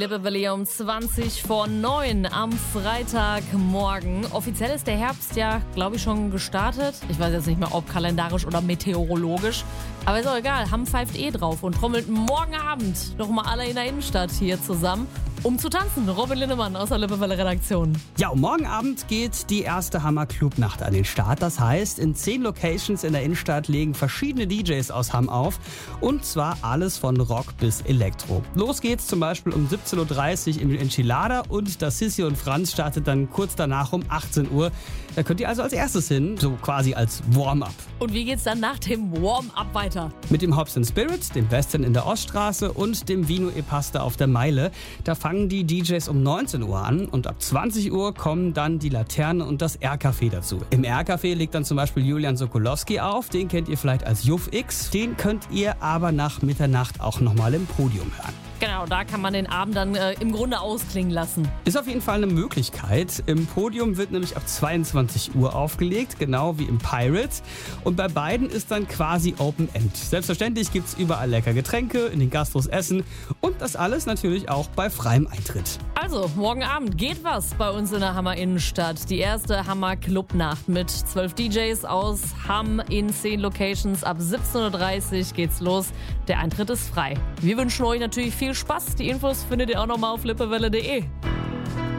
Lippewelle um 8:20 am Freitagmorgen. Offiziell ist der Herbst ja, glaube ich, schon gestartet. Ich weiß jetzt nicht mehr, ob kalendarisch oder meteorologisch. Aber ist auch egal, Hamm pfeift drauf und trommelt morgen Abend noch mal alle in der Innenstadt hier zusammen, um zu tanzen. Robin Linnemann aus der Lippewelle Redaktion. Ja, und morgen Abend geht die erste Hammer Clubnacht an den Start. Das heißt, in 10 Locations in der Innenstadt legen verschiedene DJs aus Hamm auf. Und zwar alles von Rock bis Elektro. Los geht's zum Beispiel um 17:30 Uhr im Enchilada und das Sissi und Franz startet dann kurz danach um 18 Uhr. Da könnt ihr also als erstes hin, so quasi als Warm-up. Und wie geht's dann nach dem Warm-up weiter? Mit dem Hops & Spirit, dem Western in der Oststraße und dem Vino e Pasta auf der Meile. Da fangen die DJs um 19 Uhr an und ab 20 Uhr kommen dann die Laterne und das R-Café dazu. Im R-Café legt dann zum Beispiel Julian Sokolowski auf, den kennt ihr vielleicht als Juff X. Den könnt ihr aber nach Mitternacht auch nochmal im Podium hören. Genau, da kann man den Abend dann im Grunde ausklingen lassen. Ist auf jeden Fall eine Möglichkeit. Im Podium wird nämlich ab 22 Uhr aufgelegt, genau wie im Pirates. Und bei beiden ist dann quasi Open End. Selbstverständlich gibt's überall lecker Getränke, in den Gastros Essen und das alles natürlich auch bei freiem Eintritt. Also, morgen Abend geht was bei uns in der Hammer Innenstadt. Die erste Hammer Clubnacht mit 12 DJs aus Hamm in 10 Locations. Ab 17:30 Uhr geht's los. Der Eintritt ist frei. Wir wünschen euch natürlich viel Spaß. Die Infos findet ihr auch nochmal auf lippewelle.de.